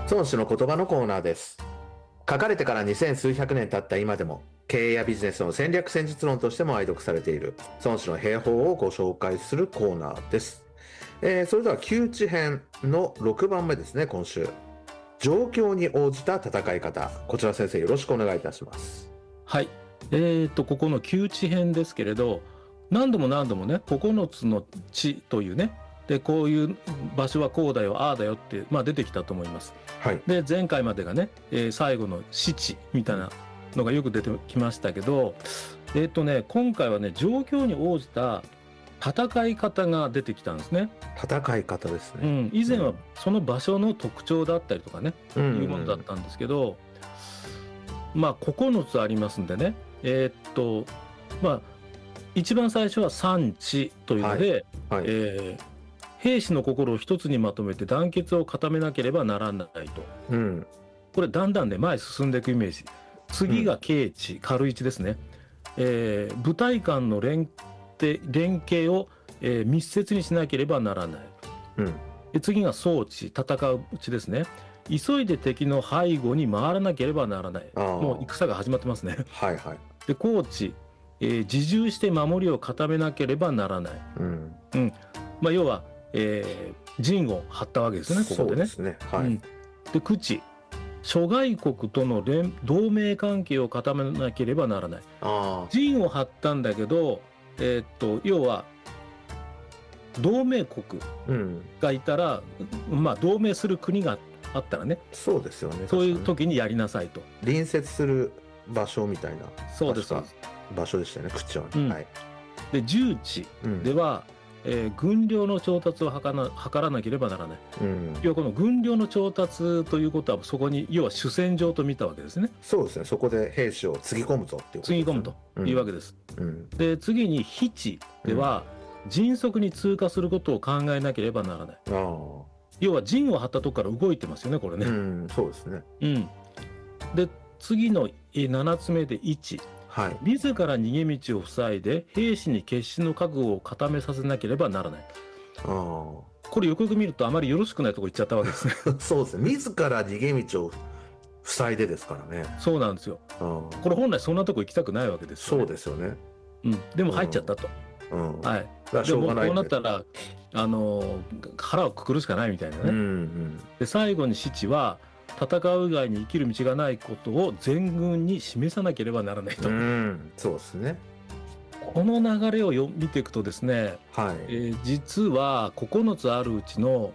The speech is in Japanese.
孫子の言葉のコーナーです。書かれてから二千数百年経った今でも、経営やビジネスの戦略戦術論としても愛読されている孫子の兵法をご紹介するコーナーです。それでは窮地編の6番目ですね、今週。状況に応じた戦い方。こちら先生よろしくお願いいたします。 はい。ここの窮地編ですけれど、何度もね、9つの地というね、で、こういう場所はこうだよ、ああだよって、出てきたと思います。 はい。 で、前回までがね、最後の死地みたいなのがよく出てきましたけど、今回はね、状況に応じた戦い方が出てきたんですね。 戦い方ですね。 以前はその場所の特徴だったりとかね、いうものだったんですけど、9つありますんでね、一番最初は産地というので、兵士の心を一つにまとめて団結を固めなければならないと。これだんだんね、前進んでいくイメージ。次が軽地、軽一ですね。部隊間の連携を、密接にしなければならない。で次が総地、戦う地ですね。急いで敵の背後に回らなければならない。もう戦が始まってますね。で高地、自重して守りを固めなければならない。要は、陣を張ったわけですね、ここでね。で口地、諸外国との同盟関係を固めなければならない。陣を張ったんだけど、要は同盟国がいたら、同盟する国があったらね、 そうですよね。 そういう時にやりなさいと。 隣接する場所みたいな。 そうです。 場所でしたよね、口は。 で重地では、軍領の調達を図らなければならない。要はこの軍領の調達ということは、そこに要は主戦場と見たわけですね。 そうですね。そこで兵士をつぎ込むぞっていうことですね。 つぎ込むというわけです。で次に非地では、迅速に通過することを考えなければならない。要は陣を張ったとこから動いてますよね、これね。 そうですね。 で次の7つ目で位置。自ら逃げ道を塞いで兵士に決死の覚悟を固めさせなければならない。これよくよく見るとあまりよろしくないとこ行っちゃったわけですね。 そうですね。自ら逃げ道を塞いでですからね。 そうなんですよ。これ本来そんなとこ行きたくないわけですよね。 そうですよね。 でも入っちゃったと。でもこうなったら腹をくくるしかないみたいなね。で最後に死地は、戦う以外に生きる道がないことを全軍に示さなければならないと。 そうですね。 この流れを見ていくとですね、実は9つあるうちの